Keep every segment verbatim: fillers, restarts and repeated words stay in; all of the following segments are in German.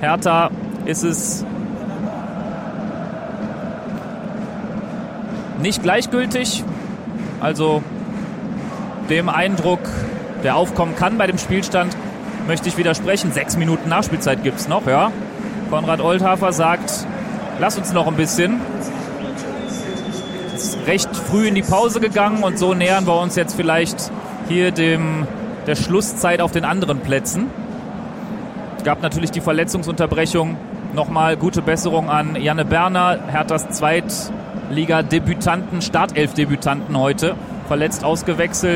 Hertha ist es nicht gleichgültig. Also dem Eindruck, der aufkommen kann bei dem Spielstand, möchte ich widersprechen. Sechs Minuten Nachspielzeit gibt es noch, ja. Konrad Oldhafer sagt, lass uns noch ein bisschen. Ist recht früh in die Pause gegangen und so nähern wir uns jetzt vielleicht hier dem der Schlusszeit auf den anderen Plätzen. Gab natürlich die Verletzungsunterbrechung. Nochmal gute Besserung an Janne Berner, Herthas Zweitliga-Debütanten, Startelf-Debütanten heute. Verletzt ausgewechselt.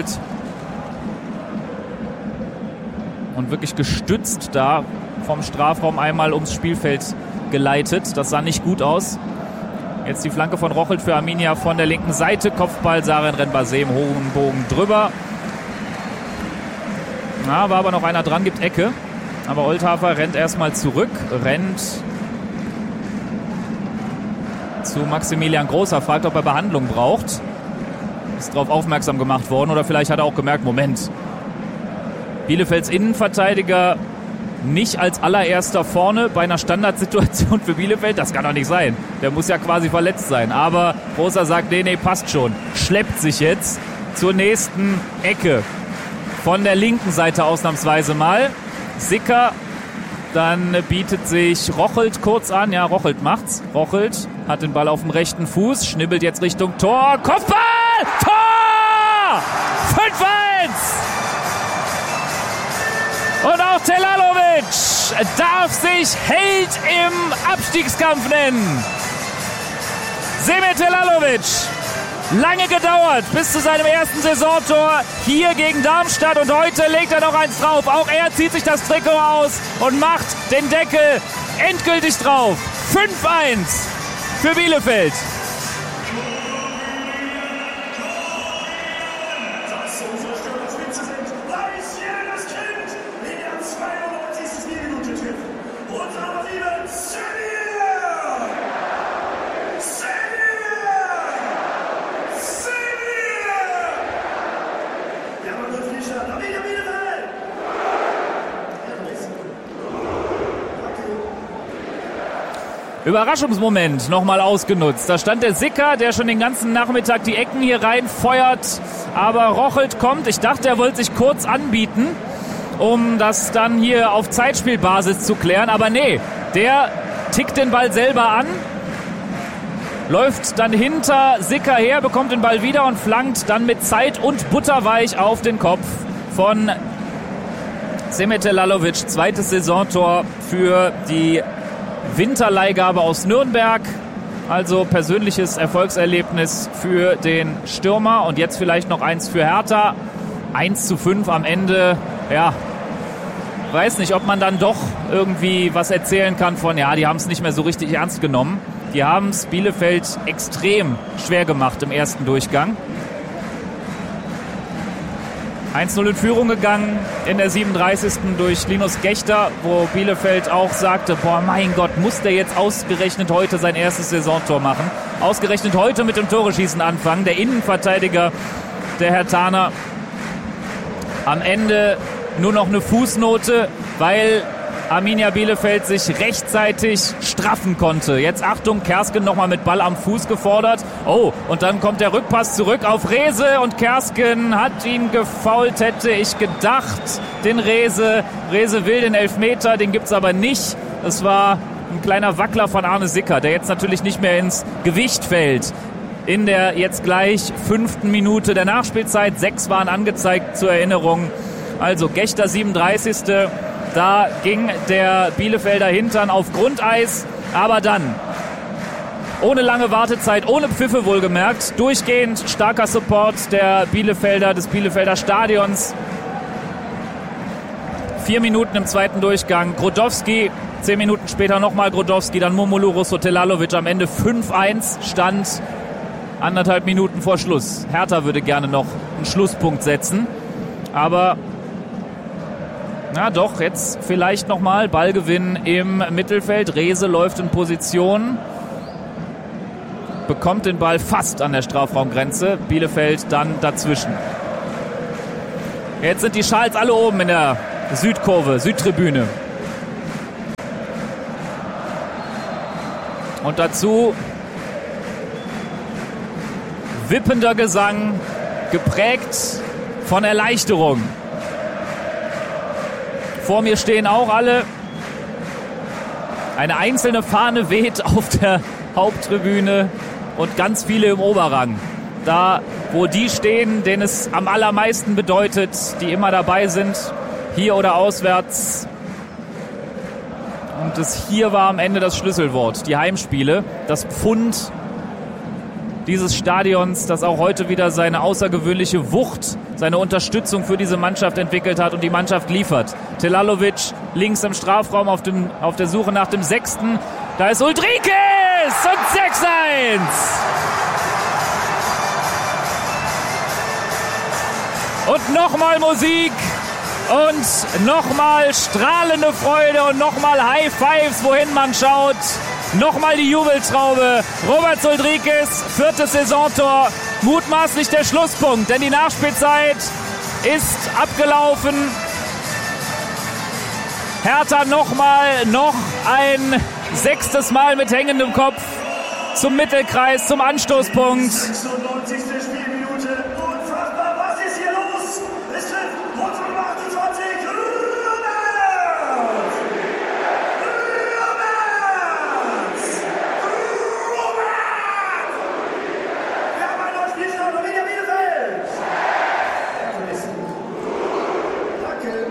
Und wirklich gestützt da vom Strafraum einmal ums Spielfeld geleitet. Das sah nicht gut aus. Jetzt die Flanke von Rochelt für Arminia von der linken Seite. Kopfball, Saren Renbase im hohen Bogen drüber. Na, war aber noch einer dran, gibt Ecke. Aber Oldhafer rennt erstmal zurück. Rennt zu Maximilian Großer. Fragt, ob er Behandlung braucht. Ist darauf aufmerksam gemacht worden. Oder vielleicht hat er auch gemerkt, Moment. Bielefelds Innenverteidiger nicht als allererster vorne bei einer Standardsituation für Bielefeld. Das kann doch nicht sein. Der muss ja quasi verletzt sein. Aber Großer sagt, nee, nee, passt schon. Schleppt sich jetzt zur nächsten Ecke. Von der linken Seite ausnahmsweise mal. Sicker. Dann bietet sich Rochelt kurz an. Ja, Rochelt macht's. Rochelt hat den Ball auf dem rechten Fuß. Schnibbelt jetzt Richtung Tor. Kopfball! Tor! fünf eins! Und auch Telalovic darf sich Held im Abstiegskampf nennen. Semir Telalovic. Lange gedauert bis zu seinem ersten Saisontor hier gegen Darmstadt. Und heute legt er noch eins drauf. Auch er zieht sich das Trikot aus und macht den Deckel endgültig drauf. fünf eins für Bielefeld. Überraschungsmoment nochmal ausgenutzt. Da stand der Sicker, der schon den ganzen Nachmittag die Ecken hier reinfeuert. Aber Rochelt kommt. Ich dachte, er wollte sich kurz anbieten, um das dann hier auf Zeitspielbasis zu klären. Aber nee, der tickt den Ball selber an. Läuft dann hinter Sicker her, bekommt den Ball wieder und flankt dann mit Zeit und butterweich auf den Kopf von Semir Telalovic. Zweites Saisontor für die Winterleihgabe aus Nürnberg. Also persönliches Erfolgserlebnis für den Stürmer. Und jetzt vielleicht noch eins für Hertha. eins zu fünf am Ende. Ja, weiß nicht, ob man dann doch irgendwie was erzählen kann von, ja, die haben es nicht mehr so richtig ernst genommen. Die haben es Bielefeld extrem schwer gemacht im ersten Durchgang. eins null in Führung gegangen in der siebenunddreißigsten durch Linus Gächter, wo Bielefeld auch sagte, boah, mein Gott, muss der jetzt ausgerechnet heute sein erstes Saisontor machen. Ausgerechnet heute mit dem Tore-Schießen anfangen. Der Innenverteidiger der Herthaner. Am Ende nur noch eine Fußnote, weil Arminia Bielefeld sich rechtzeitig straffen konnte. Jetzt Achtung, Kersken nochmal mit Ball am Fuß gefordert. Oh, und dann kommt der Rückpass zurück auf Rehse und Kersken hat ihn gefoult, hätte ich gedacht. Den Rehse. Rehse will den Elfmeter, den gibt's aber nicht. Es war ein kleiner Wackler von Arne Sicker, der jetzt natürlich nicht mehr ins Gewicht fällt. In der jetzt gleich fünften Minute der Nachspielzeit. Sechs waren angezeigt zur Erinnerung. Also Gächter siebenunddreißigste Da ging der Bielefelder Hintern auf Grundeis, aber dann ohne lange Wartezeit, ohne Pfiffe wohlgemerkt, durchgehend starker Support der Bielefelder, des Bielefelder Stadions. Vier Minuten im zweiten Durchgang. Grodowski, zehn Minuten später nochmal Grodowski, dann Momolu Russo Telalovic, am Ende fünf eins Stand, anderthalb Minuten vor Schluss. Hertha würde gerne noch einen Schlusspunkt setzen, aber na doch, jetzt vielleicht nochmal Ballgewinn im Mittelfeld. Rehse läuft in Position, bekommt den Ball fast an der Strafraumgrenze. Bielefeld dann dazwischen. Jetzt sind die Schals alle oben in der Südkurve, Südtribüne. Und dazu wippender Gesang, geprägt von Erleichterung. Vor mir stehen auch alle. Eine einzelne Fahne weht auf der Haupttribüne und ganz viele im Oberrang. Da, wo die stehen, denen es am allermeisten bedeutet, die immer dabei sind, hier oder auswärts. Und das hier war am Ende das Schlüsselwort, die Heimspiele, das Pfund dieses Stadions, das auch heute wieder seine außergewöhnliche Wucht, seine Unterstützung für diese Mannschaft entwickelt hat und die Mannschaft liefert. Telalovic links im Strafraum auf, dem, auf der Suche nach dem Sechsten. Da ist Uldrikes und sechs eins. Und nochmal Musik und nochmal strahlende Freude und nochmal High Fives, wohin man schaut. Nochmal die Jubeltraube. Robert Uldrikes, viertes Saisontor. Mutmaßlich der Schlusspunkt, denn die Nachspielzeit ist abgelaufen. Hertha nochmal, noch ein sechstes Mal mit hängendem Kopf zum Mittelkreis, zum Anstoßpunkt. sechsundneunzigste Spielminute. Unfassbar, was ist hier los? Es trifft Rot Nummer achtundzwanzig. Robert! Robert! Wir haben einen neuen Spielstand von Arminia Bielefeld. Danke.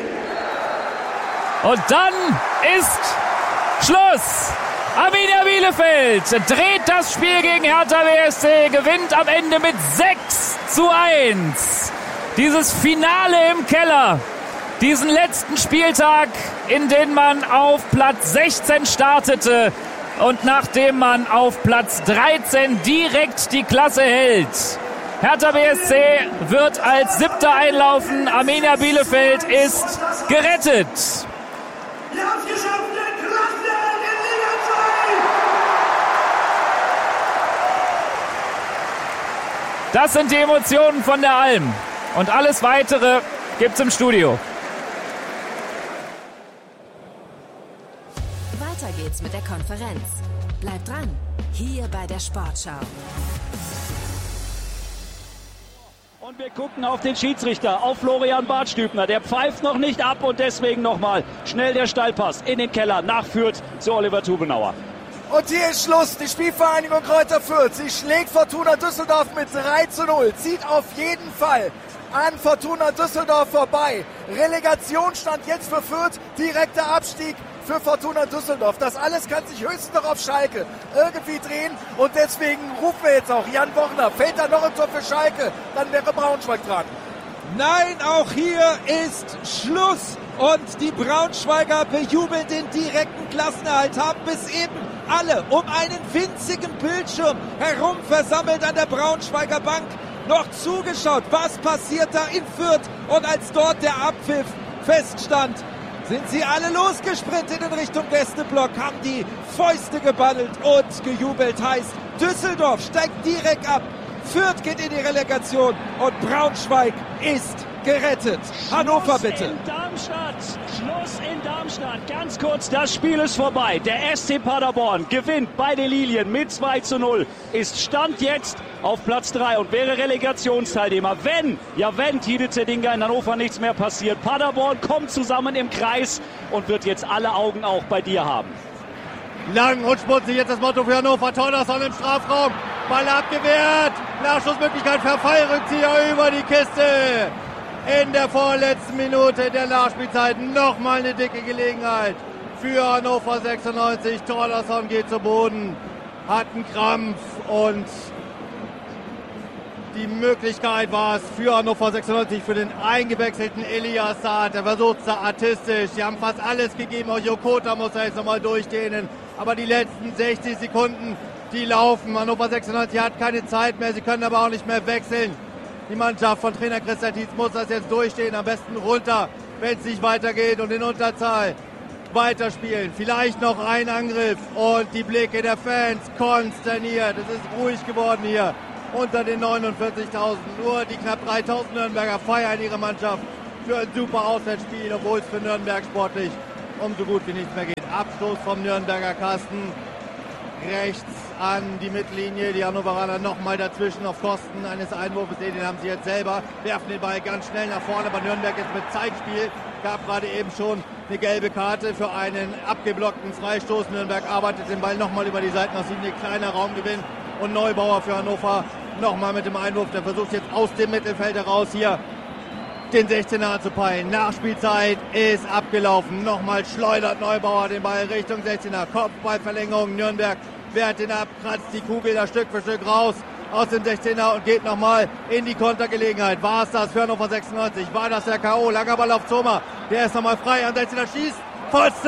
Und dann ist Schluss. Arminia Bielefeld dreht das Spiel gegen Hertha B S C, gewinnt am Ende mit sechs zu eins. Dieses Finale im Keller, diesen letzten Spieltag, in den man auf Platz sechzehn startete und nachdem man auf Platz dreizehn direkt die Klasse hält. Hertha B S C wird als Siebter einlaufen, Arminia Bielefeld ist gerettet. Wir haben es geschafft, der Kraftwerk in Liga zwei! Das sind die Emotionen von der Alm. Und alles Weitere gibt's im Studio. Weiter geht's mit der Konferenz. Bleibt dran, hier bei der Sportschau. Und wir gucken auf den Schiedsrichter, auf Florian Bartstübner. Der pfeift noch nicht ab und deswegen nochmal schnell der Steilpass in den Keller nach Fürth zu Oliver Tubenauer. Und hier ist Schluss. Die Spielvereinigung Kräuter Fürth. Sie schlägt Fortuna Düsseldorf mit drei zu null. Zieht auf jeden Fall an Fortuna Düsseldorf vorbei. Relegation stand jetzt für Fürth. Direkter Abstieg für Fortuna Düsseldorf. Das alles kann sich höchstens noch auf Schalke irgendwie drehen. Und deswegen rufen wir jetzt auch Jan Bochner. Fällt da noch ein Tor für Schalke, dann wäre Braunschweig dran. Nein, auch hier ist Schluss. Und die Braunschweiger bejubeln den direkten Klassenerhalt, haben bis eben alle um einen winzigen Bildschirm herum versammelt an der Braunschweiger Bank noch zugeschaut. Was passiert da in Fürth? Und als dort der Abpfiff feststand, sind sie alle losgesprintet in Richtung Gästeblock, haben die Fäuste geballelt und gejubelt. Heißt, Düsseldorf steigt direkt ab, Fürth geht in die Relegation und Braunschweig ist gerettet. Hannover bitte. Schluss in Darmstadt. Schluss in Darmstadt. Ganz kurz, das Spiel ist vorbei. Der S C Paderborn gewinnt bei den Lilien mit zwei zu null. Ist Stand jetzt auf Platz drei und wäre Relegationsteilnehmer. Wenn, ja wenn, Tide Zedinga in Hannover nichts mehr passiert. Paderborn kommt zusammen im Kreis und wird jetzt alle Augen auch bei dir haben. Lang und schmutzig jetzt das Motto für Hannover. Tonderson im Strafraum. Ball abgewehrt. Nachschussmöglichkeit für Fallrückzieher über die Kiste. In der vorletzten Minute der Nachspielzeit nochmal eine dicke Gelegenheit für Hannover sechsundneunzig. Tonderson geht zu Boden, hat einen Krampf und die Möglichkeit war es für Hannover sechsundneunzig, für den eingewechselten Elias Saad. Der versucht es artistisch. Sie haben fast alles gegeben. Auch Jokota muss er jetzt nochmal durchdehnen. Aber die letzten sechzig Sekunden, die laufen. Hannover sechsundneunzig hat keine Zeit mehr. Sie können aber auch nicht mehr wechseln. Die Mannschaft von Trainer Christian Tietz muss das jetzt durchstehen. Am besten runter, wenn es nicht weitergeht und in Unterzahl weiterspielen. Vielleicht noch ein Angriff und die Blicke der Fans konsterniert. Es ist ruhig geworden hier unter den neunundvierzigtausend. Nur die knapp dreitausend Nürnberger feiern ihre Mannschaft für ein super Auswärtsspiel, obwohl es für Nürnberg sportlich um so gut wie nichts mehr geht. Abstoß vom Nürnberger Kasten. rechts an die Mittellinie. Die Hannoveraner nochmal dazwischen auf Kosten eines Einwurfs. Den haben sie jetzt selber. Werfen den Ball ganz schnell nach vorne. Aber Nürnberg ist mit Zeitspiel. Gab gerade eben schon eine gelbe Karte für einen abgeblockten Freistoß. Nürnberg arbeitet den Ball nochmal über die Seitenauslinie. Kleiner Raumgewinn. Und Neubauer für Hannover nochmal mit dem Einwurf. Der versucht jetzt aus dem Mittelfeld heraus hier den sechzehner anzupeilen. Nachspielzeit ist abgelaufen. Nochmal schleudert Neubauer den Ball Richtung sechzehner. Kopfballverlängerung. Nürnberg wehrt ihn ab, kratzt die Kugel da Stück für Stück raus aus dem sechzehner und geht nochmal in die Kontergelegenheit. War es das für Hannover sechsundneunzig? War das der K O? Langer Ball auf Zoma. Der ist nochmal frei. An sechzehner schießt. Pfosten!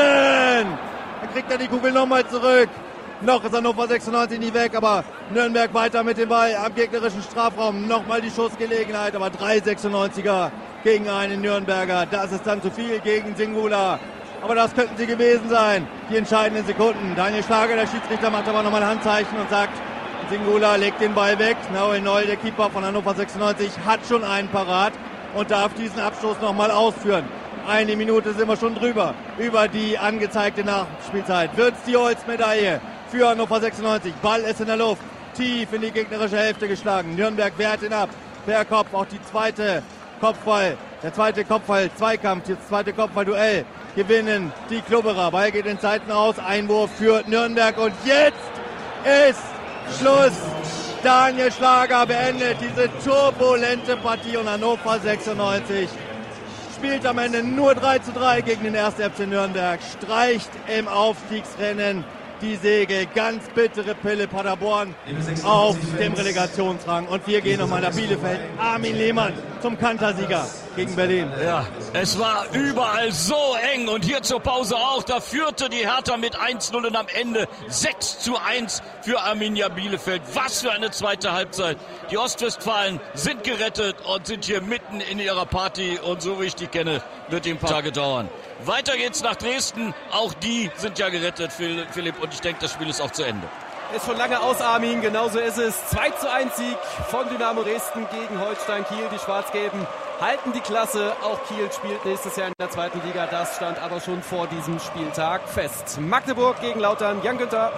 Dann kriegt er die Kugel nochmal zurück. Noch ist Hannover sechsundneunzig nicht weg, aber Nürnberg weiter mit dem Ball am gegnerischen Strafraum. Nochmal die Schussgelegenheit, aber drei sechsundneunziger gegen einen Nürnberger. Das ist dann zu viel gegen Singula. Aber das könnten sie gewesen sein, die entscheidenden Sekunden. Daniel Schlager, der Schiedsrichter, macht aber nochmal ein Handzeichen und sagt, Singula legt den Ball weg. Nahuel Noll, der Keeper von Hannover sechsundneunzig, hat schon einen parat und darf diesen Abstoß nochmal ausführen. Eine Minute sind wir schon drüber, über die angezeigte Nachspielzeit. Wird's die Holzmedaille für Hannover sechsundneunzig. Ball ist in der Luft, tief in die gegnerische Hälfte geschlagen. Nürnberg wehrt ihn ab, per Kopf, auch die zweite Kopfball, der zweite Kopfball, Zweikampf, das zweite Kopfballduell gewinnen die Klubberer. Ball geht in Zeiten aus, Einwurf für Nürnberg und jetzt ist Schluss. Daniel Schlager beendet diese turbulente Partie und Hannover sechsundneunzig spielt am Ende nur drei zu drei gegen den ersten F C Nürnberg, streicht im Aufstiegsrennen die Segel. Ganz bittere Pille Paderborn auf dem Relegationsrang. Und wir gehen nochmal nach Bielefeld. Armin Lehmann zum Kantersieger gegen Berlin. Ja, es war überall so eng und hier zur Pause auch. Da führte die Hertha mit eins null und am Ende sechs zu eins für Arminia Bielefeld. Was für eine zweite Halbzeit. Die Ostwestfalen sind gerettet und sind hier mitten in ihrer Party. Und so wie ich die kenne, wird die ein paar Tage dauern. Weiter geht's nach Dresden. Auch die sind ja gerettet, Philipp. Und ich denke, das Spiel ist auch zu Ende. Ist schon lange aus, Armin. Genauso ist es. zwei zu eins Sieg von Dynamo Dresden gegen Holstein Kiel. Die Schwarz-Gelben halten die Klasse. Auch Kiel spielt nächstes Jahr in der zweiten Liga. Das stand aber schon vor diesem Spieltag fest. Magdeburg gegen Lautern. Jan Günther.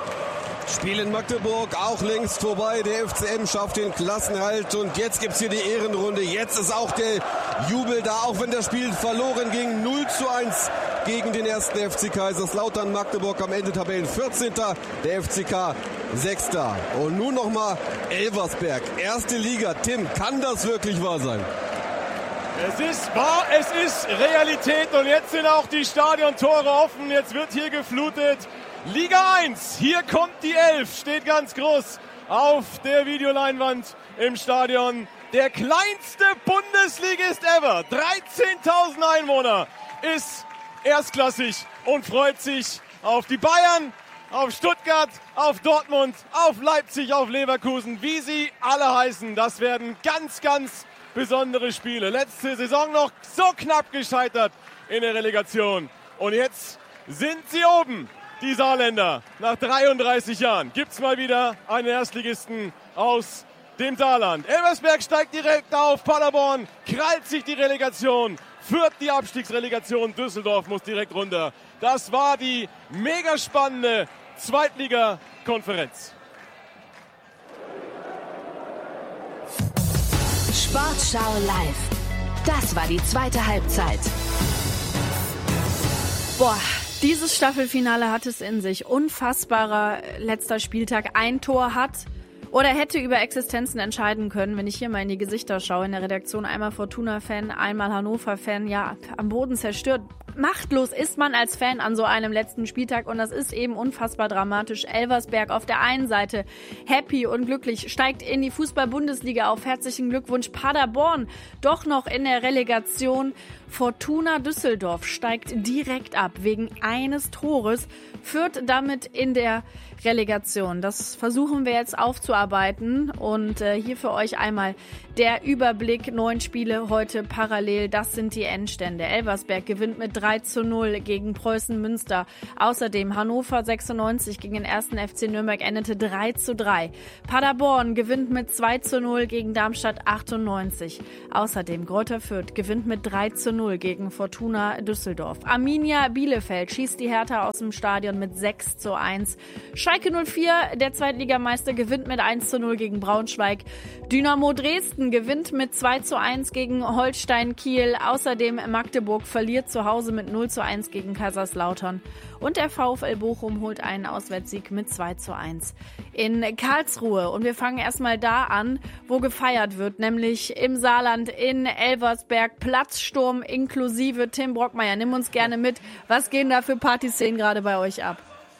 Spiel in Magdeburg auch längst vorbei. Der F C M schafft den Klassenerhalt und jetzt gibt's hier die Ehrenrunde. Jetzt ist auch der Jubel da, auch wenn das Spiel verloren ging. null zu eins gegen den ersten F C Kaiserslautern. Magdeburg am Ende Tabellen vierzehnter Der F C K sechster Und nun nochmal Elversberg. Erste Liga. Tim, kann das wirklich wahr sein? Es ist wahr, es ist Realität und jetzt sind auch die Stadiontore offen. Jetzt wird hier geflutet. Liga eins, hier kommt die Elf, steht ganz groß auf der Videoleinwand im Stadion. Der kleinste Bundesligist ever, dreizehntausend Einwohner, ist erstklassig und freut sich auf die Bayern, auf Stuttgart, auf Dortmund, auf Leipzig, auf Leverkusen, wie sie alle heißen. Das werden ganz, ganz besondere Spiele. Letzte Saison noch so knapp gescheitert in der Relegation. Und jetzt sind sie oben. Die Saarländer, nach dreiunddreißig Jahren gibt's mal wieder einen Erstligisten aus dem Saarland. Elversberg steigt direkt auf, Paderborn krallt sich die Relegation, Fürth die Abstiegsrelegation, Düsseldorf muss direkt runter. Das war die mega spannende Zweitliga-Konferenz. Sportschau live. Das war die zweite Halbzeit. Boah. Dieses Staffelfinale hat es in sich. Unfassbarer letzter Spieltag. Ein Tor hat oder hätte über Existenzen entscheiden können, wenn ich hier mal in die Gesichter schaue. In der Redaktion einmal Fortuna-Fan, einmal Hannover-Fan. Ja, am Boden zerstört. Machtlos ist man als Fan an so einem letzten Spieltag und das ist eben unfassbar dramatisch. Elversberg auf der einen Seite happy und glücklich, steigt in die Fußball-Bundesliga auf. Herzlichen Glückwunsch. Paderborn doch noch in der Relegation. Fortuna Düsseldorf steigt direkt ab wegen eines Tores, führt damit in der Relegation. Das versuchen wir jetzt aufzuarbeiten und äh, hier für euch einmal der Überblick. Neun Spiele heute parallel, das sind die Endstände. Elversberg gewinnt mit drei drei zu null gegen Preußen Münster. Außerdem Hannover sechsundneunzig gegen den ersten F C Nürnberg endete drei zu drei. Paderborn gewinnt mit zwei zu null gegen Darmstadt achtundneunzig. Außerdem Greuther Fürth gewinnt mit drei zu null gegen Fortuna Düsseldorf. Arminia Bielefeld schießt die Hertha aus dem Stadion mit sechs zu eins. Schalke null vier, der Zweitligameister, gewinnt mit eins zu null gegen Braunschweig. Dynamo Dresden gewinnt mit zwei zu eins gegen Holstein Kiel. Außerdem Magdeburg verliert zu Hause mit null zu eins gegen Kaiserslautern. Und der VfL Bochum holt einen Auswärtssieg mit zwei zu eins in Karlsruhe. Und wir fangen erstmal da an, wo gefeiert wird, nämlich im Saarland in Elversberg. Platzsturm inklusive Tim Brockmeier. Nimm uns gerne mit. Was gehen da für Partyszenen gerade bei euch ab?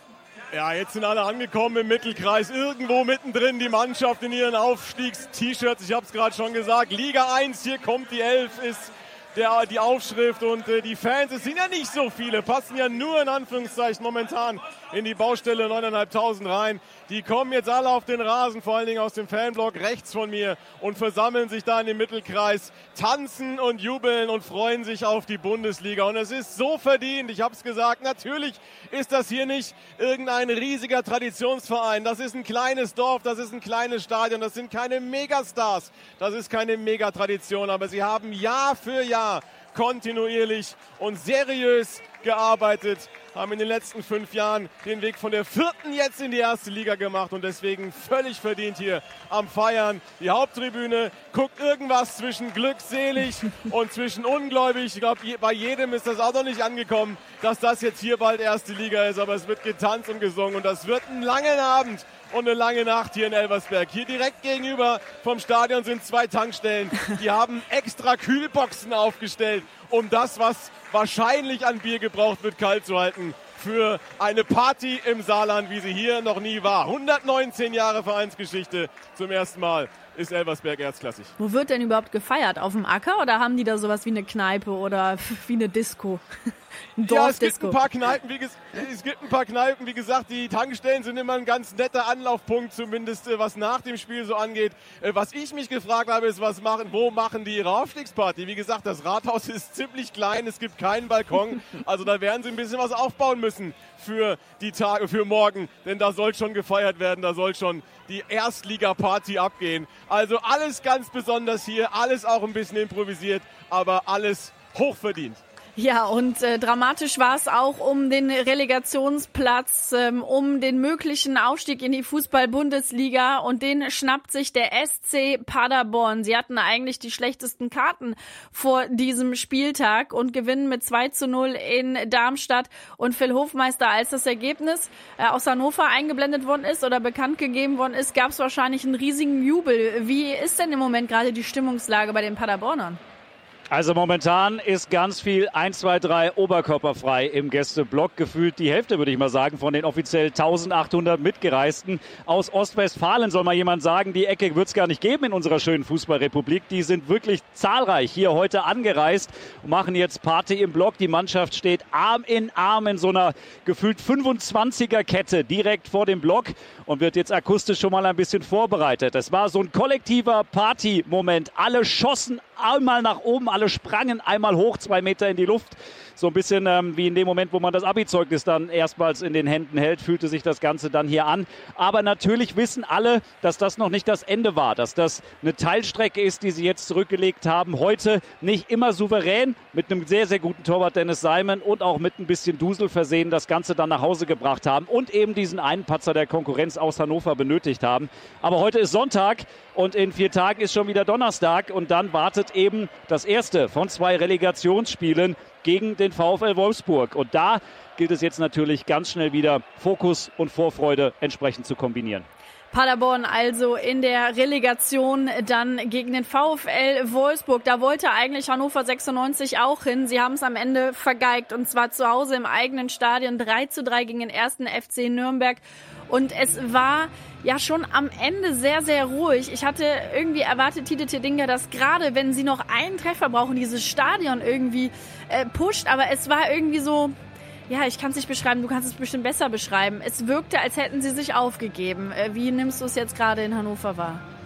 Ja, jetzt sind alle angekommen im Mittelkreis. Irgendwo mittendrin die Mannschaft in ihren Aufstiegs-T-Shirts. Ich habe es gerade schon gesagt. Liga eins, hier kommt die Elf, ist der, die Aufschrift. Und äh, die Fans, es sind ja nicht so viele, passen ja nur in Anführungszeichen momentan in die Baustelle neuntausendfünfhundert rein. Die kommen jetzt alle auf den Rasen, vor allen Dingen aus dem Fanblock rechts von mir und versammeln sich da in dem Mittelkreis, tanzen und jubeln und freuen sich auf die Bundesliga. Und es ist so verdient, ich habe es gesagt, natürlich ist das hier nicht irgendein riesiger Traditionsverein. Das ist ein kleines Dorf, das ist ein kleines Stadion, das sind keine Megastars, das ist keine Megatradition, aber sie haben Jahr für Jahr kontinuierlich und seriös gearbeitet, haben in den letzten fünf Jahren den Weg von der vierten jetzt in die erste Liga gemacht und deswegen völlig verdient hier am Feiern. Die Haupttribüne guckt irgendwas zwischen glückselig und zwischen ungläubig. Ich glaube, bei jedem ist das auch noch nicht angekommen, dass das jetzt hier bald erste Liga ist, aber es wird getanzt und gesungen und das wird ein langer Abend und eine lange Nacht hier in Elversberg. Hier direkt gegenüber vom Stadion sind zwei Tankstellen. Die haben extra Kühlboxen aufgestellt, um das, was wahrscheinlich an Bier gebraucht wird, kalt zu halten. Für eine Party im Saarland, wie sie hier noch nie war. hundertneunzehn Jahre Vereinsgeschichte, zum ersten Mal ist Elversberg erstklassig. Wo wird denn überhaupt gefeiert? Auf dem Acker oder haben die da sowas wie eine Kneipe oder wie eine Disco? Ein ja, es gibt ein paar Kneipen, wie es gibt ein paar Kneipen, wie gesagt, die Tankstellen sind immer ein ganz netter Anlaufpunkt, zumindest was nach dem Spiel so angeht. Was ich mich gefragt habe, ist, was machen, wo machen die ihre Aufstiegsparty? Wie gesagt, das Rathaus ist ziemlich klein, es gibt keinen Balkon, also da werden sie ein bisschen was aufbauen müssen für die Tage, für morgen, denn da soll schon gefeiert werden, da soll schon die Erstliga-Party abgehen. Also alles ganz besonders hier, alles auch ein bisschen improvisiert, aber alles hochverdient. Ja, und äh, dramatisch war es auch um den Relegationsplatz, ähm, um den möglichen Aufstieg in die Fußball-Bundesliga und den schnappt sich der S C Paderborn. Sie hatten eigentlich die schlechtesten Karten vor diesem Spieltag und gewinnen mit zwei zu null in Darmstadt. Und Phil Hofmeister, als das Ergebnis äh, aus Hannover eingeblendet worden ist oder bekannt gegeben worden ist, gab es wahrscheinlich einen riesigen Jubel. Wie ist denn im Moment gerade die Stimmungslage bei den Paderbornern? Also momentan ist ganz viel eins, zwei, drei oberkörperfrei im Gästeblock. Gefühlt die Hälfte, würde ich mal sagen, von den offiziell eintausendachthundert Mitgereisten. Aus Ostwestfalen soll mal jemand sagen, die Ecke wird es gar nicht geben in unserer schönen Fußballrepublik. Die sind wirklich zahlreich hier heute angereist und machen jetzt Party im Block. Die Mannschaft steht Arm in Arm in so einer gefühlt fünfundzwanziger Kette direkt vor dem Block und wird jetzt akustisch schon mal ein bisschen vorbereitet. Es war so ein kollektiver Party-Moment. Alle schossen einmal nach oben, alle sprangen einmal hoch, zwei Meter in die Luft. So ein bisschen ähm, wie in dem Moment, wo man das Abi-Zeugnis dann erstmals in den Händen hält, fühlte sich das Ganze dann hier an. Aber natürlich wissen alle, dass das noch nicht das Ende war, dass das eine Teilstrecke ist, die sie jetzt zurückgelegt haben. Heute nicht immer souverän, mit einem sehr, sehr guten Torwart Dennis Simon und auch mit ein bisschen Dusel versehen das Ganze dann nach Hause gebracht haben und eben diesen einen Patzer der Konkurrenz aus Hannover benötigt haben. Aber heute ist Sonntag und in vier Tagen ist schon wieder Donnerstag und dann wartet eben das erste von zwei Relegationsspielen gegen den VfL Wolfsburg. Und da gilt es jetzt natürlich ganz schnell wieder Fokus und Vorfreude entsprechend zu kombinieren. Paderborn also in der Relegation dann gegen den VfL Wolfsburg. Da wollte eigentlich Hannover sechsundneunzig auch hin. Sie haben es am Ende vergeigt und zwar zu Hause im eigenen Stadion drei zu drei gegen den ersten F C Nürnberg. Und es war ja schon am Ende sehr, sehr ruhig. Ich hatte irgendwie erwartet, Tite Tedinga, dass gerade wenn sie noch einen Treffer brauchen, dieses Stadion irgendwie äh, pusht. Aber es war irgendwie so, ja, ich kann es nicht beschreiben, du kannst es bestimmt besser beschreiben. Es wirkte, als hätten sie sich aufgegeben. Äh, wie nimmst du es jetzt gerade in Hannover wahr?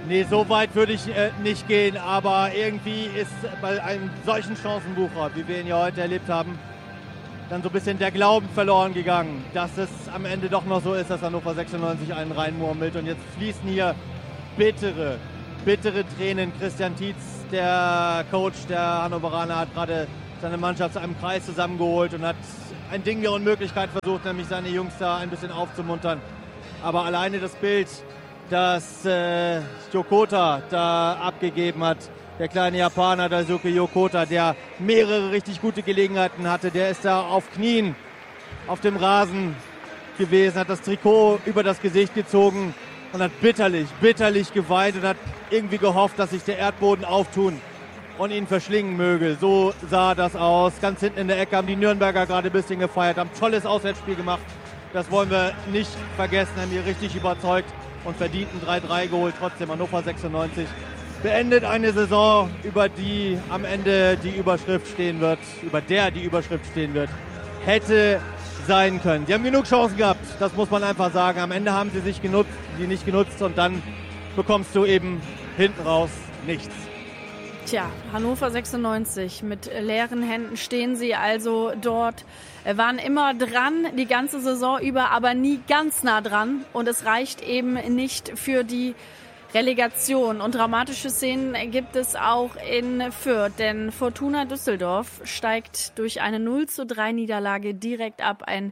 Nee, so weit würde ich äh, nicht gehen, aber irgendwie ist bei einem solchen Chancenwucher, wie wir ihn ja heute erlebt haben, dann so ein bisschen der Glauben verloren gegangen, dass es am Ende doch noch so ist, dass Hannover sechsundneunzig einen reinmurmelt. Und jetzt fließen hier bittere, bittere Tränen. Christian Tietz, der Coach der Hannoveraner, hat gerade seine Mannschaft zu einem Kreis zusammengeholt und hat ein Ding der Unmöglichkeit versucht, nämlich seine Jungs da ein bisschen aufzumuntern. Aber alleine das Bild, das äh, Yokota da abgegeben hat, der kleine Japaner Daisuke Yokota, der mehrere richtig gute Gelegenheiten hatte, der ist da auf Knien auf dem Rasen gewesen, hat das Trikot über das Gesicht gezogen und hat bitterlich, bitterlich geweint und hat irgendwie gehofft, dass sich der Erdboden auftun und ihn verschlingen möge. So sah das aus. Ganz hinten in der Ecke haben die Nürnberger gerade ein bisschen gefeiert, haben ein tolles Auswärtsspiel gemacht. Das wollen wir nicht vergessen, haben hier richtig überzeugt und verdienten drei drei geholt. Trotzdem Hannover sechsundneunzig beendet eine Saison, über die am Ende die Überschrift stehen wird, über der die Überschrift stehen wird, hätte sein können. Die haben genug Chancen gehabt, das muss man einfach sagen. Am Ende haben sie sich genutzt, die nicht genutzt und dann bekommst du eben hinten raus nichts. Tja, Hannover sechsundneunzig, mit leeren Händen stehen sie also dort, waren immer dran die ganze Saison über, aber nie ganz nah dran und es reicht eben nicht für die Relegation. Und dramatische Szenen gibt es auch in Fürth, denn Fortuna Düsseldorf steigt durch eine null zu drei Niederlage direkt ab. Ein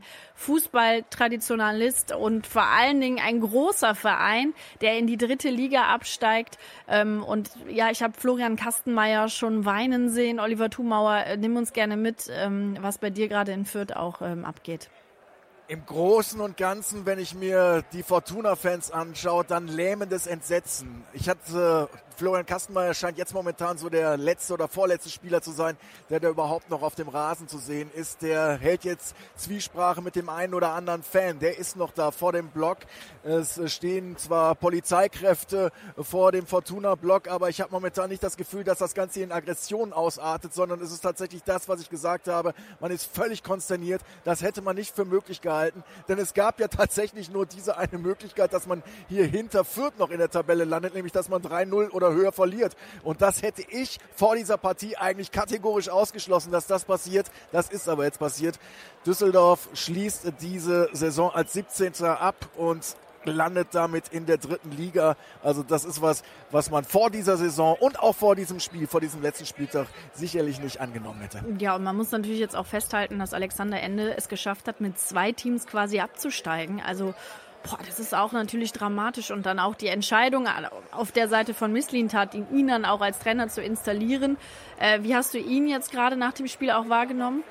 Fußballtraditionalist und vor allen Dingen ein großer Verein, der in die dritte Liga absteigt. Und ja, ich habe Florian Kastenmeier schon weinen sehen. Oliver Thumauer, nimm uns gerne mit, was bei dir gerade in Fürth auch abgeht. Im Großen und Ganzen, wenn ich mir die Fortuna-Fans anschaue, dann lähmendes Entsetzen. Ich hatte, Florian Kastenmeier scheint jetzt momentan so der letzte oder vorletzte Spieler zu sein, der da überhaupt noch auf dem Rasen zu sehen ist. Der hält jetzt Zwiesprache mit dem einen oder anderen Fan. Der ist noch da vor dem Block. Es stehen zwar Polizeikräfte vor dem Fortuna-Block, aber ich habe momentan nicht das Gefühl, dass das Ganze in Aggression ausartet, sondern es ist tatsächlich das, was ich gesagt habe. Man ist völlig konsterniert. Das hätte man nicht für möglich gehalten. Denn es gab ja tatsächlich nur diese eine Möglichkeit, dass man hier hinter Fürth noch in der Tabelle landet, nämlich dass man drei null oder höher verliert. Und das hätte ich vor dieser Partie eigentlich kategorisch ausgeschlossen, dass das passiert. Das ist aber jetzt passiert. Düsseldorf schließt diese Saison als siebzehnter ab und landet damit in der dritten Liga. Also das ist was, was man vor dieser Saison und auch vor diesem Spiel, vor diesem letzten Spieltag sicherlich nicht angenommen hätte. Ja, und man muss natürlich jetzt auch festhalten, dass Alexander Ende es geschafft hat, mit zwei Teams quasi abzusteigen. Also boah, das ist auch natürlich dramatisch. Und dann auch die Entscheidung auf der Seite von Mislintat, ihn dann auch als Trainer zu installieren. Äh, wie hast du ihn jetzt gerade nach dem Spiel auch wahrgenommen?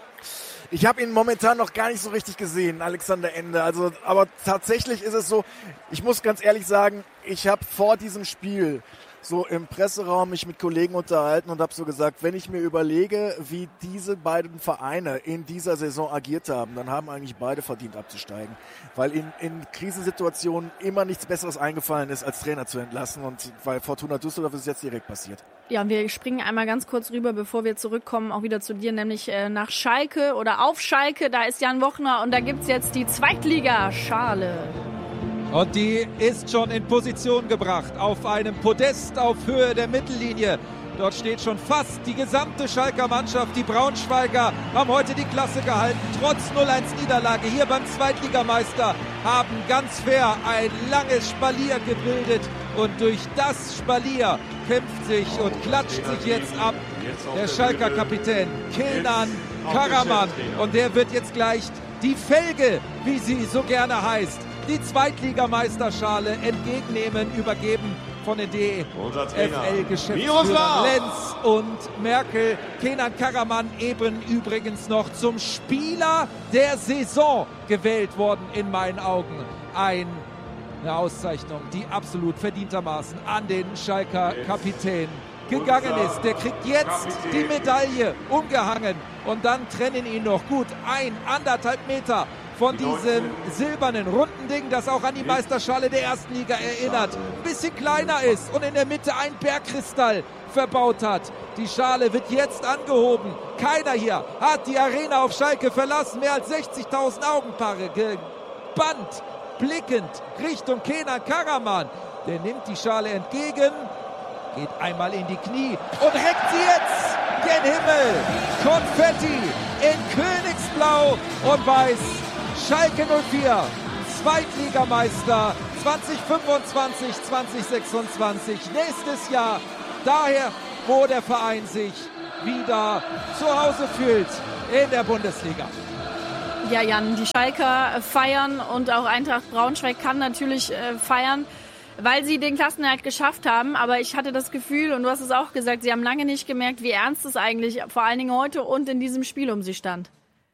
Ich habe ihn momentan noch gar nicht so richtig gesehen, Alexander Ende. Also, aber tatsächlich ist es so, ich muss ganz ehrlich sagen, ich habe vor diesem Spiel so im Presseraum mich mit Kollegen unterhalten und habe so gesagt, wenn ich mir überlege, wie diese beiden Vereine in dieser Saison agiert haben, dann haben eigentlich beide verdient abzusteigen, weil in, in Krisensituationen immer nichts Besseres eingefallen ist, als Trainer zu entlassen und bei Fortuna Düsseldorf ist es jetzt direkt passiert. Ja, wir springen einmal ganz kurz rüber, bevor wir zurückkommen, auch wieder zu dir, nämlich äh, nach Schalke oder auf Schalke, da ist Jan Wochner und da gibt's jetzt die Zweitliga-Schale. Und die ist schon in Position gebracht, auf einem Podest auf Höhe der Mittellinie. Dort steht schon fast die gesamte Schalker Mannschaft. Die Braunschweiger haben heute die Klasse gehalten, trotz null eins Niederlage. Hier beim Zweitligameister haben ganz fair ein langes Spalier gebildet. Und durch das Spalier kämpft sich und klatscht sich jetzt ab der Schalker Kapitän Kenan Karaman. Und der wird jetzt gleich die Felge, wie sie so gerne heißt, die Zweitligameisterschale entgegennehmen, übergeben von den D F L-Geschäftsführern Lenz und Merkel. Kenan Karaman eben übrigens noch zum Spieler der Saison gewählt worden, in meinen Augen. Ein, eine Auszeichnung, die absolut verdientermaßen an den Schalker Kapitän gegangen ist. Der kriegt jetzt die Medaille umgehangen und dann trennen ihn noch gut ein, anderthalb Meter von diesem silbernen runden Ding, das auch an die Meisterschale der ersten Liga erinnert. Ein bisschen kleiner ist und in der Mitte ein Bergkristall verbaut hat. Die Schale wird jetzt angehoben. Keiner hier hat die Arena auf Schalke verlassen. Mehr als sechzigtausend Augenpaare gebannt, blickend Richtung Kenan Karaman. Der nimmt die Schale entgegen, geht einmal in die Knie und reckt sie jetzt gen Himmel. Konfetti in Königsblau und Weiß. Schalke null vier, Zweitligameister zwanzig fünfundzwanzig, zwanzig sechsundzwanzig. Nächstes Jahr, daher, wo der Verein sich wieder zu Hause fühlt in der Bundesliga. Ja, Jan, die Schalker feiern und auch Eintracht Braunschweig kann natürlich äh, feiern, weil sie den Klassenerhalt geschafft haben. Aber ich hatte das Gefühl, und du hast es auch gesagt, sie haben lange nicht gemerkt, wie ernst es eigentlich vor allen Dingen heute und in diesem Spiel um sie stand.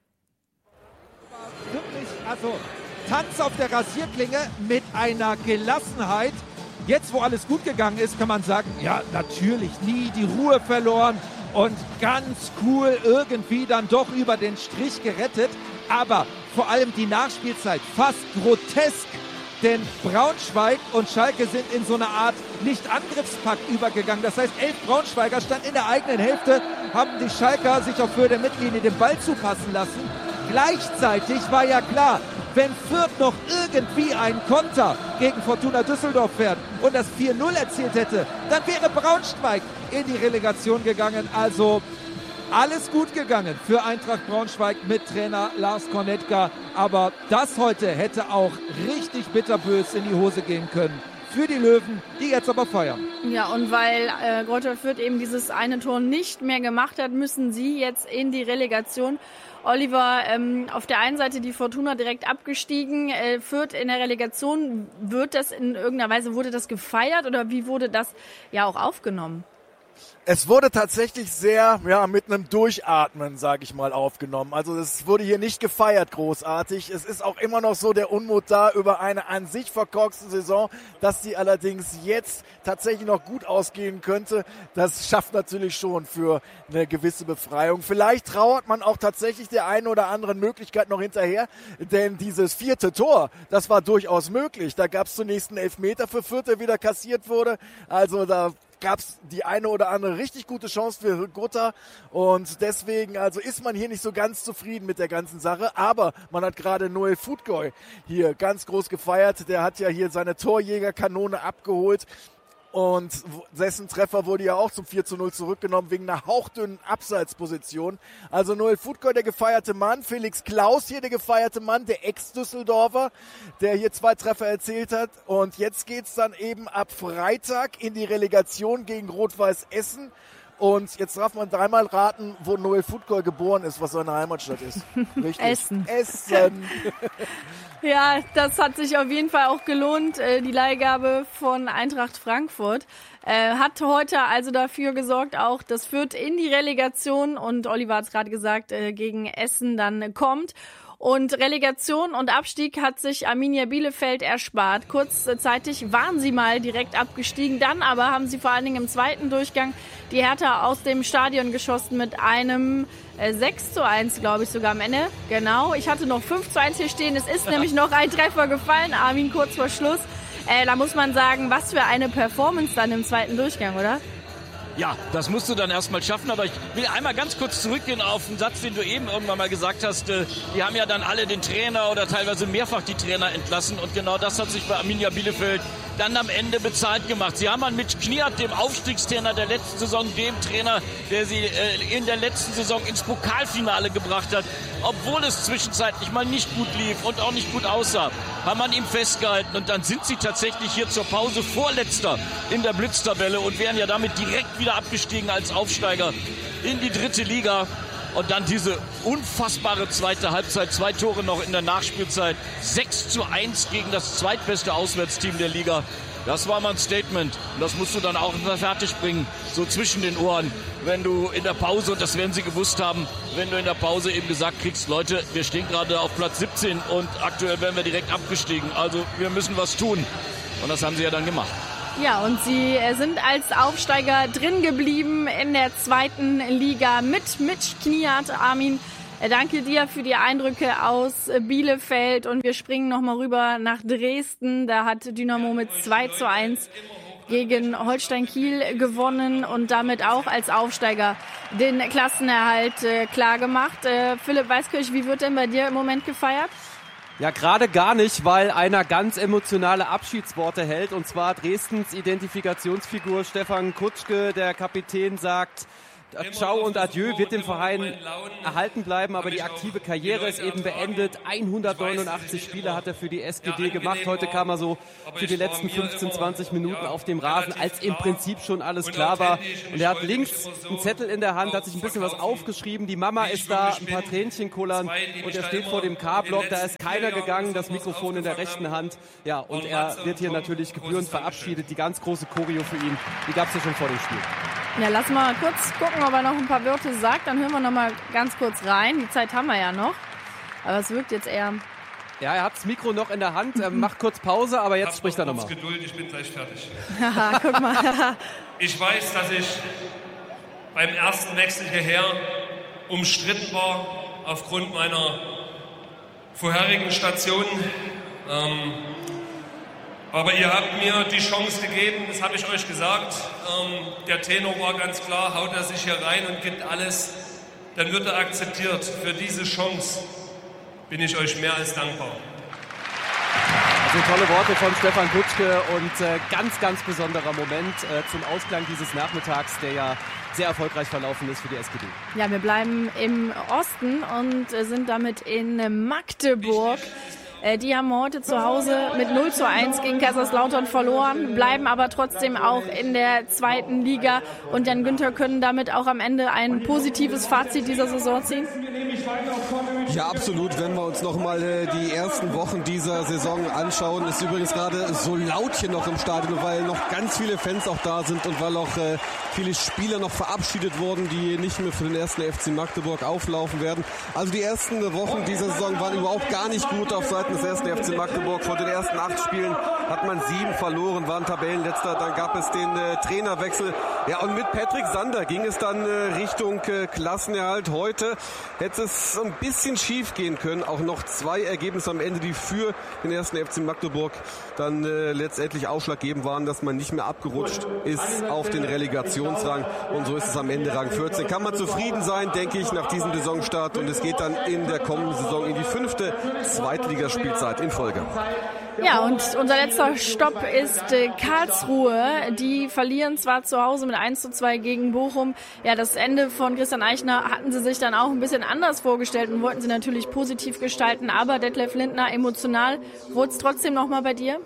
Wirklich, also Tanz auf der Rasierklinge mit einer Gelassenheit. Jetzt, wo alles gut gegangen ist, kann man sagen, ja, natürlich nie die Ruhe verloren und ganz cool irgendwie dann doch über den Strich gerettet. Aber vor allem die Nachspielzeit fast grotesk, denn Braunschweig und Schalke sind in so eine Art Nicht-Angriffspakt übergegangen. Das heißt, elf Braunschweiger standen in der eigenen Hälfte, haben die Schalker sich auf Höhe der Mittellinie den Ball zupassen lassen. Gleichzeitig war ja klar, wenn Fürth noch irgendwie einen Konter gegen Fortuna Düsseldorf fährt und das vier null erzielt hätte, dann wäre Braunschweig in die Relegation gegangen. Also alles gut gegangen für Eintracht Braunschweig mit Trainer Lars Kornetka. Aber das heute hätte auch richtig bitterbös in die Hose gehen können für die Löwen, die jetzt aber feiern. Ja, und weil äh, Greuther Fürth eben dieses eine Tor nicht mehr gemacht hat, müssen sie jetzt in die Relegation. Oliver, ähm, auf der einen Seite die Fortuna direkt abgestiegen, äh, Fürth in der Relegation. Wird das in irgendeiner Weise, wurde das gefeiert oder wie wurde das ja auch aufgenommen? Es wurde tatsächlich sehr, ja, mit einem Durchatmen, sage ich mal, aufgenommen. Also es wurde hier nicht gefeiert großartig. Es ist auch immer noch so der Unmut da über eine an sich verkorkste Saison, dass sie allerdings jetzt tatsächlich noch gut ausgehen könnte. Das schafft natürlich schon für eine gewisse Befreiung. Vielleicht trauert man auch tatsächlich der einen oder anderen Möglichkeit noch hinterher, denn dieses vierte Tor, das war durchaus möglich. Da gab es zunächst einen Elfmeter für Fürth, der wieder kassiert wurde. Also da gab es die eine oder andere richtig gute Chance für Gutta und deswegen also ist man hier nicht so ganz zufrieden mit der ganzen Sache, aber man hat gerade Noel Futgoy hier ganz groß gefeiert, der hat ja hier seine Torjägerkanone abgeholt und dessen Treffer wurde ja auch zum vier zu null zurückgenommen wegen einer hauchdünnen Abseitsposition. Also Noel Futgoy, der gefeierte Mann, Felix Klaus hier, der gefeierte Mann, der Ex-Düsseldorfer, der hier zwei Treffer erzielt hat. Und jetzt geht's dann eben ab Freitag in die Relegation gegen Rot-Weiß Essen. Und jetzt darf man dreimal raten, wo Noel Futgoy geboren ist, was seine Heimatstadt ist. Richtig. Essen. Essen. Ja, das hat sich auf jeden Fall auch gelohnt, die Leihgabe von Eintracht Frankfurt. Äh, hat heute also dafür gesorgt, auch dass Fürth in die Relegation und Oliver hat es gerade gesagt, äh, gegen Essen dann kommt. Und Relegation und Abstieg hat sich Arminia Bielefeld erspart. Kurzzeitig waren sie mal direkt abgestiegen, dann aber haben sie vor allen Dingen im zweiten Durchgang die Hertha aus dem Stadion geschossen mit einem äh, sechs zu eins, glaube ich, sogar am Ende. Genau, ich hatte noch fünf zu eins hier stehen. Es ist nämlich noch ein Treffer gefallen, Armin, kurz vor Schluss. Äh, da muss man sagen, was für eine Performance dann im zweiten Durchgang, oder? Ja, das musst du dann erstmal schaffen, aber ich will einmal ganz kurz zurückgehen auf einen Satz, den du eben irgendwann mal gesagt hast. Äh, die haben ja dann alle den Trainer oder teilweise mehrfach die Trainer entlassen und genau das hat sich bei Arminia Bielefeld dann am Ende bezahlt gemacht. Sie haben an Mitch Kniat, dem Aufstiegstrainer der letzten Saison, dem Trainer, der sie äh, in der letzten Saison ins Pokalfinale gebracht hat, obwohl es zwischenzeitlich mal nicht gut lief und auch nicht gut aussah, haben an ihm festgehalten und dann sind sie tatsächlich hier zur Pause Vorletzter in der Blitztabelle und wären ja damit direkt wieder abgestiegen als Aufsteiger in die dritte Liga. Und dann diese unfassbare zweite Halbzeit, zwei Tore noch in der Nachspielzeit, sechs zu eins gegen das zweitbeste Auswärtsteam der Liga. Das war mal ein Statement und das musst du dann auch fertig bringen, so zwischen den Ohren, wenn du in der Pause, und das werden sie gewusst haben, wenn du in der Pause eben gesagt kriegst, Leute, wir stehen gerade auf Platz siebzehn und aktuell werden wir direkt abgestiegen, also wir müssen was tun. Und das haben sie ja dann gemacht. Ja, und sie sind als Aufsteiger drin geblieben in der zweiten Liga mit Mitch Kniat. Armin, danke dir für die Eindrücke aus Bielefeld und wir springen nochmal rüber nach Dresden. Da hat Dynamo mit zwei zu eins gegen Holstein Kiel gewonnen und damit auch als Aufsteiger den Klassenerhalt äh, klar gemacht. Äh, Philipp Weiskirch, wie wird denn bei dir im Moment gefeiert? Ja, gerade gar nicht, weil einer ganz emotionale Abschiedsworte hält, und zwar Dresdens Identifikationsfigur Stefan Kutschke. Der Kapitän sagt: Ciao und Adieu, wird dem Verein erhalten bleiben, aber die aktive Karriere ist eben beendet. hundertneunundachtzig Spiele hat er für die S G D gemacht. Heute kam er so für die letzten fünfzehn, zwanzig Minuten auf dem Rasen, als im Prinzip schon alles klar war. Und er hat links einen Zettel in der Hand, hat sich ein bisschen was aufgeschrieben. Die Mama ist da, ein paar Tränchen kullern, und er steht vor dem K-Block. Da ist keiner gegangen, das Mikrofon in der rechten Hand. Ja, und er wird hier natürlich gebührend verabschiedet. Die ganz große Choreo für ihn, die gab es ja schon vor dem Spiel. Ja, lass mal kurz gucken, ob er noch ein paar Wörter sagt. Dann hören wir noch mal ganz kurz rein. Die Zeit haben wir ja noch. Aber es wirkt jetzt eher... Ja, er hat das Mikro noch in der Hand. Er macht kurz Pause, aber jetzt spricht er nochmal. Geduld, ich bin gleich fertig. Haha, guck mal. Ich weiß, dass ich beim ersten Wechsel hierher umstritten war aufgrund meiner vorherigen Station. Ähm, Aber ihr habt mir die Chance gegeben, das habe ich euch gesagt. Ähm, der Tenor war ganz klar, haut er sich hier rein und gibt alles, dann wird er akzeptiert. Für diese Chance bin ich euch mehr als dankbar. Also tolle Worte von Stefan Kutschke und äh, ganz, ganz besonderer Moment äh, zum Ausklang dieses Nachmittags, der ja sehr erfolgreich verlaufen ist für die S G D. Ja, wir bleiben im Osten und äh, sind damit in Magdeburg. Die haben heute zu Hause mit null zu eins gegen Kaiserslautern verloren, bleiben aber trotzdem auch in der zweiten Liga. Und Jan Günther können damit auch am Ende ein positives Fazit dieser Saison ziehen? Ja, absolut. Wenn wir uns nochmal äh, die ersten Wochen dieser Saison anschauen, ist übrigens gerade so laut hier noch im Stadion, weil noch ganz viele Fans auch da sind und weil auch äh, viele Spieler noch verabschiedet wurden, die nicht mehr für den ersten F C Magdeburg auflaufen werden. Also die ersten Wochen dieser Saison waren überhaupt gar nicht gut auf Seiten des ersten F C Magdeburg. Von den ersten acht Spielen hat man sieben verloren, waren Tabellenletzter. Dann gab es den äh, Trainerwechsel. Ja, und mit Patrick Sander ging es dann äh, Richtung äh, Klassenerhalt. Heute hätte es ein bisschen schief gehen können. Auch noch zwei Ergebnisse am Ende, die für den ersten F C Magdeburg dann äh, letztendlich ausschlaggebend waren, dass man nicht mehr abgerutscht ist auf den Relegationsrang. Und so ist es am Ende Rang vierzehn. Kann man zufrieden sein, denke ich, nach diesem Saisonstart. Und es geht dann in der kommenden Saison in die fünfte Zweitligaspielzeit in Folge. Ja, und unser letzter Stopp ist äh, Karlsruhe. Die verlieren zwar zu Hause mit eins zu zwei gegen Bochum. Ja, das Ende von Christian Eichner hatten sie sich dann auch ein bisschen anders vorgestellt und wollten sie natürlich positiv gestalten. Aber Detlef Lindner, emotional, wurde es trotzdem nochmal bei dir?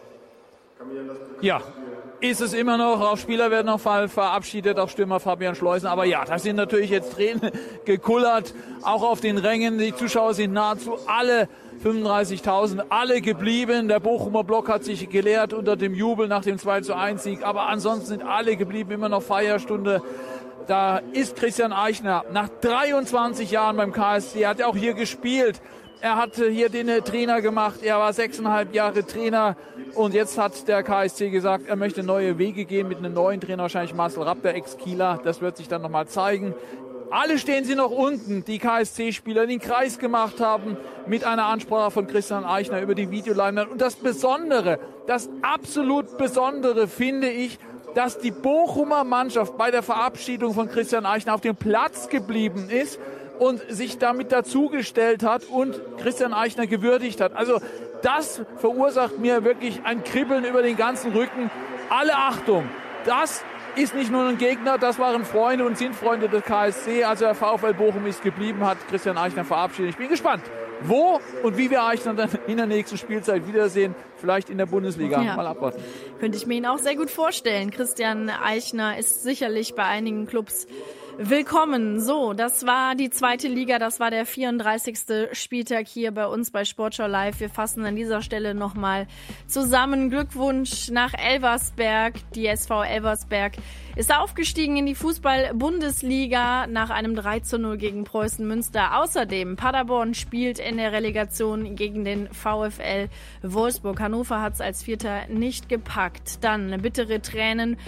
Ja, ist es immer noch. Auch Spieler werden noch verabschiedet, auch Stürmer Fabian Schleusen. Aber ja, da sind natürlich jetzt Tränen gekullert. Auch auf den Rängen. Die Zuschauer sind nahezu alle fünfunddreißigtausend, alle geblieben. Der Bochumer Block hat sich geleert unter dem Jubel nach dem zwei zu eins Sieg. Aber ansonsten sind alle geblieben, immer noch Feierstunde. Da ist Christian Eichner nach dreiundzwanzig Jahren beim K S C, hat er auch hier gespielt. Er hat hier den Trainer gemacht, er war sechseinhalb Jahre Trainer und jetzt hat der K S C gesagt, er möchte neue Wege gehen mit einem neuen Trainer, wahrscheinlich Marcel Rapp, der Ex-Kieler. Das wird sich dann nochmal zeigen. Alle stehen sie noch unten, die K S C-Spieler, die den Kreis gemacht haben mit einer Ansprache von Christian Eichner über die Videoleinwand. Und das Besondere, das absolut Besondere finde ich, dass die Bochumer Mannschaft bei der Verabschiedung von Christian Eichner auf dem Platz geblieben ist und sich damit dazugestellt hat und Christian Eichner gewürdigt hat. Also das verursacht mir wirklich ein Kribbeln über den ganzen Rücken. Alle Achtung, das ist nicht nur ein Gegner, das waren Freunde und sind Freunde des K S C. Also der VfL Bochum ist geblieben, hat Christian Eichner verabschiedet. Ich bin gespannt, wo und wie wir Eichner dann in der nächsten Spielzeit wiedersehen. Vielleicht in der Bundesliga. Ja. Mal abwarten. Könnte ich mir ihn auch sehr gut vorstellen. Christian Eichner ist sicherlich bei einigen Clubs willkommen. So, das war die zweite Liga, das war der vierunddreißigste Spieltag hier bei uns bei Sportschau Live. Wir fassen an dieser Stelle nochmal zusammen. Glückwunsch nach Elversberg. Die S V Elversberg ist aufgestiegen in die Fußball-Bundesliga nach einem drei zu null gegen Preußen Münster. Außerdem Paderborn spielt in der Relegation gegen den VfL Wolfsburg. Hannover hat es als Vierter nicht gepackt. Dann bittere Tränen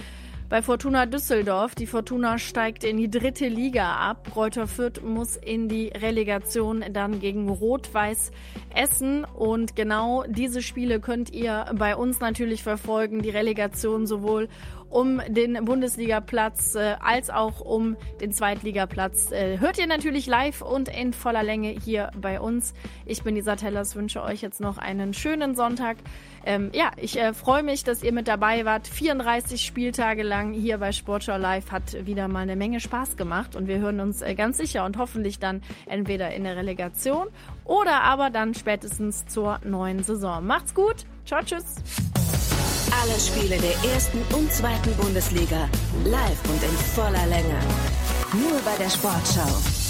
bei Fortuna Düsseldorf. Die Fortuna steigt in die dritte Liga ab. Greuther Fürth muss in die Relegation dann gegen Rot-Weiß Essen. Und genau diese Spiele könnt ihr bei uns natürlich verfolgen. Die Relegation sowohl um den Bundesligaplatz äh, als auch um den Zweitligaplatz. Äh, hört ihr natürlich live und in voller Länge hier bei uns. Ich bin Lisa Tellers, wünsche euch jetzt noch einen schönen Sonntag. Ähm, ja, ich äh, freue mich, dass ihr mit dabei wart. vierunddreißig Spieltage lang hier bei Sportschau Live hat wieder mal eine Menge Spaß gemacht und wir hören uns äh, ganz sicher und hoffentlich dann entweder in der Relegation oder aber dann spätestens zur neuen Saison. Macht's gut. Ciao, tschüss. Alle Spiele der ersten und zweiten Bundesliga live und in voller Länge. Nur bei der Sportschau.